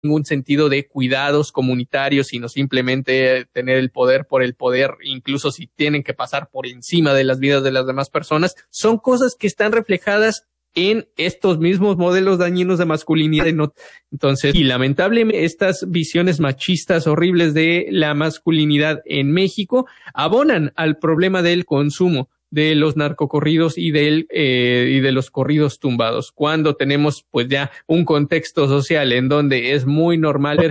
ningún sentido de cuidados comunitarios, sino simplemente tener el poder por el poder, incluso si tienen que pasar por encima de las vidas de las demás personas, son cosas que están reflejadas en estos mismos modelos dañinos de masculinidad. Entonces, y lamentablemente estas visiones machistas horribles de la masculinidad en México abonan al problema del consumo de los narcocorridos y de los corridos tumbados, cuando tenemos pues ya un contexto social en donde es muy normal ver